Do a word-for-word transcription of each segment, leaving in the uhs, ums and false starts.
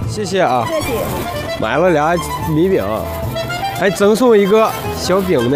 谢谢啊。 谢谢。 买了俩米饼，还赠送一个小饼呢。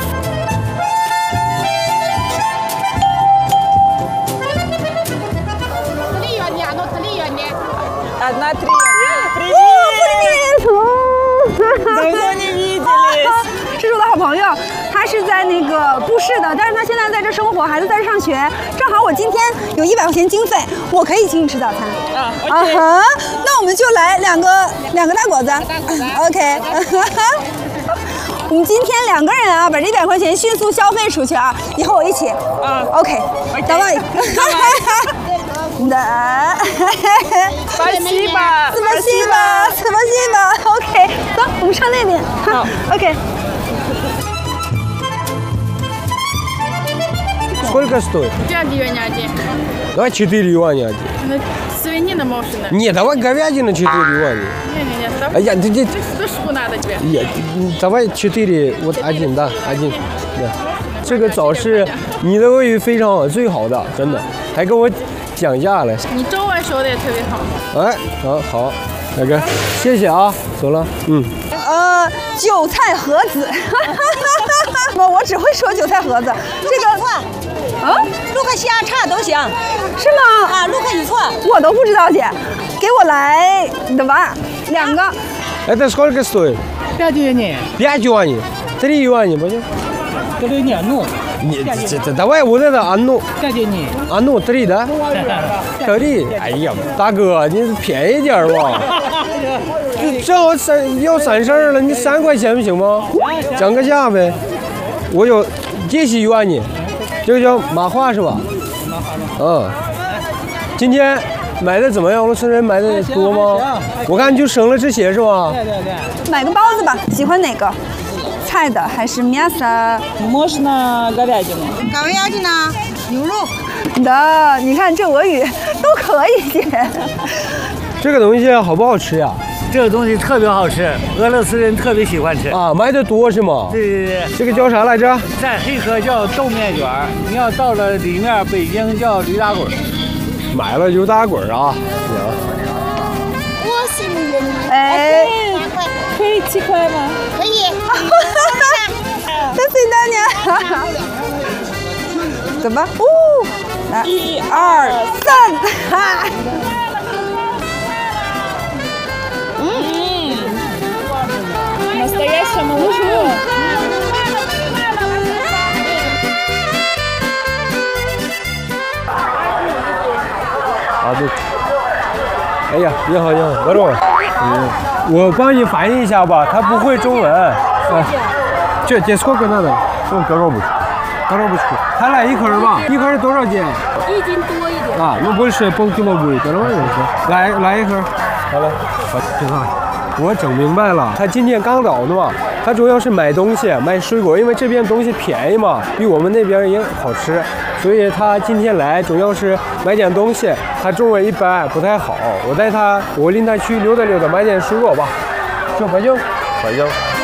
Одна три. Привет! Давно не виделись. 是我的好朋友，他是在那个都市的，但是他现在在这生活，孩子在这上学。正好我今天有一百块钱经费，我可以请你吃早餐。 啊啊哈，那我们就来两个两个大果子。OK。我们今天两个人啊，把这一百块钱迅速消费出去啊，以后我一起。 啊 OK。давай。Да. Спасибо. Спасибо. Спасибо. OK， 走，我们上那边。好 ，OK。 Сколько стоит? пять юаней один. Давай четыре юаня один. Ну, свинина можно. Не, давай говядина четыре юаня. Не-не-не, А давай. я, ты, ты, Что шпу надо тебе? я, давай четыре, вот один, да, один. Да. 这个枣是你的味非常好，最好的，真的，还跟我讲价了。 你中文说的也特别好。 哎，好好，大哥，谢谢啊，走了，嗯。 呃，韭菜盒子，不，我只会说韭菜盒子。这个啊， 录个瞎叉都行是吗？ 啊，录个一错。 我都不知道，姐，给我来два两个。 Это сколько стоит? пять юаней. пять юаней. три юаня, понял? три не, ну. Нет, это, давай вот это, а ну, пять юаней. а ну, три, да? три. 哎呀，大哥，你便宜点吧。就正好三要三事儿了，你三块钱不行吗？讲个价呗。我有这些yuan，这个叫麻花是吧？嗯。今天买的怎么样？俄罗斯人买的多吗？我看就省了这些是吧？ 对对对。 买个包子吧，喜欢哪个？菜的还是мясо？ Можно говядину. Говядина, 牛肉。 的，你看这俄语都可以写。 这个东西好不好吃呀？ 这个东西特别好吃，俄罗斯人特别喜欢吃。 啊，买的多是吗？ 对对对， 这个叫啥来着？ 在黑河叫豆面卷，你要到了里面，北京叫驴打滚。 买了就打滚啊！ 我心里哎， 两块可以七块吗？ 可以。 再随大娘。怎么？哦，来，一二三，哈。 Настоящее молоко. 啊对。哎呀，你好你好，我说，嗯，我帮你翻译一下吧，他不会中文。啊，这这сколько надо？我коробочку，коробочку。他来一盒吧，一盒多少斤？ 一斤多一点。 啊，那不是полкило будет，多少人是？来来一盒，好了，我这个。 我整明白了，他今天刚到的嘛，他主要是买东西，买水果，因为这边东西便宜嘛，比我们那边也好吃，所以他今天来主要是买点东西。他中文一般不太好，我带他，我领他去溜达溜达，买点水果吧。走，北京，北京。